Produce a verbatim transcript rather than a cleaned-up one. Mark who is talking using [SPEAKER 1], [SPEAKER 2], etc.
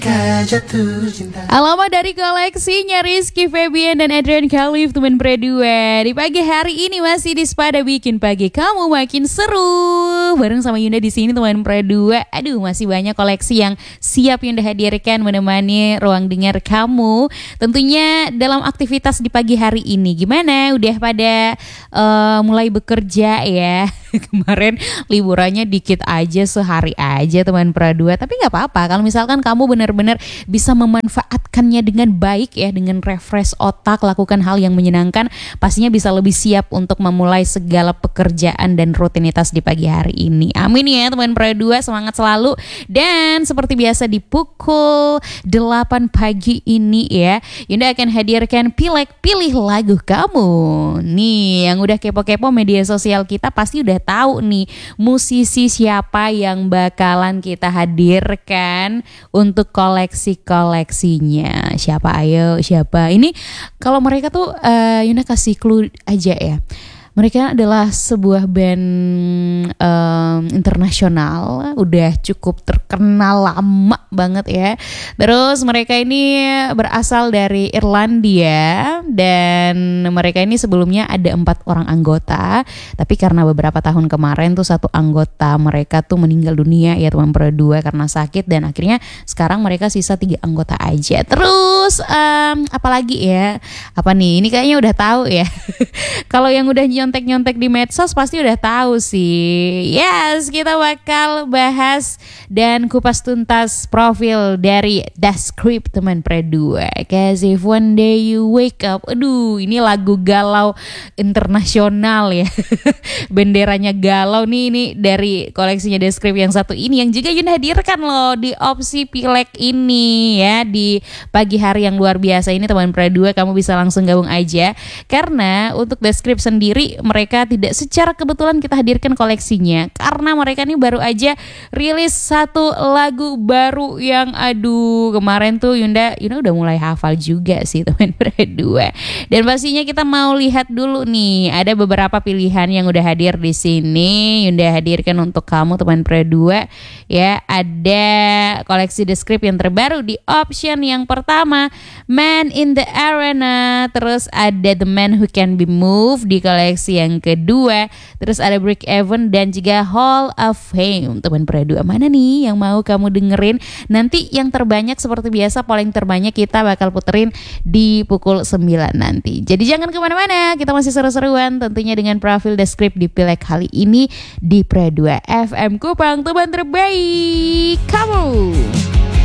[SPEAKER 1] Jatuh cinta.
[SPEAKER 2] Alamat dari koleksinya Rizky Febian dan Adrian Khalif, teman berdua. Di pagi hari ini masih di Spada bikin pagi kamu makin seru. Bareng sama Yunda di sini teman berdua. Aduh, masih banyak koleksi yang siap Yunda hadirkan menemani ruang dengar kamu. Tentunya dalam aktivitas di pagi hari ini. Gimana? Udah pada uh, mulai bekerja ya? Kemarin liburannya dikit aja, sehari aja teman berdua. Tapi nggak apa-apa kalau misalkan kamu benar-benar bisa memanfaatkannya dengan baik ya, dengan refresh otak, lakukan hal yang menyenangkan, pastinya bisa lebih siap untuk memulai segala pekerjaan dan rutinitas di pagi hari ini. Amin ya teman berdua, semangat selalu. Dan seperti biasa di pukul delapan pagi ini ya, Yunda akan hadirkan Pilek Pilih Lagu Kamu. Nih, yang udah kepo-kepo media sosial kita pasti udah tahu nih musisi siapa yang bakalan kita hadirkan untuk koleksi-koleksinya. Siapa, ayo siapa? Ini kalau mereka tuh uh, Yuna kasih clue aja ya. Mereka adalah sebuah band um, internasional, udah cukup terkenal lama banget ya. Terus mereka ini berasal dari Irlandia dan mereka ini sebelumnya ada empat orang anggota. Tapi karena beberapa tahun kemarin tuh satu anggota mereka tuh meninggal dunia ya teman berdua karena sakit, dan akhirnya sekarang mereka sisa tiga anggota aja. Terus um, apalagi ya? Apa nih? Ini kayaknya udah tahu ya. Kalau yang udah nyontek-nyontek di medsos pasti udah tahu sih. Yes, kita bakal bahas dan kupas tuntas profil dari The Script teman berdua. Cause if one day you wake up, aduh ini lagu galau internasional ya. Benderanya galau nih, ini dari koleksinya The Script yang satu ini yang juga Yunda hadirkan loh di opsi Pilek ini ya, di pagi hari yang luar biasa ini teman berdua. Kamu bisa langsung gabung aja karena untuk The Script sendiri mereka tidak secara kebetulan kita hadirkan koleksinya karena mereka ini baru aja rilis satu lagu baru yang aduh kemarin tuh Yunda Yunda udah mulai hafal juga sih teman berdua. Dan pastinya kita mau lihat dulu nih, ada beberapa pilihan yang udah hadir di sini Yunda hadirkan untuk kamu teman berdua ya. Ada koleksi The Script yang terbaru di option yang pertama, Man in the Arena. Terus ada The Man Who Can Be Moved di koleksi yang kedua. Terus ada Break Even dan juga Hall of Fame teman berdua. Mana nih yang mau kamu dengerin? Nanti yang terbanyak seperti biasa, polling terbanyak kita bakal puterin di pukul sembilan nanti. Jadi jangan kemana-mana, kita masih seru-seruan tentunya dengan profil The Script di Pilek kali ini di Pre dua F M Kupang, teman terbaik kamu.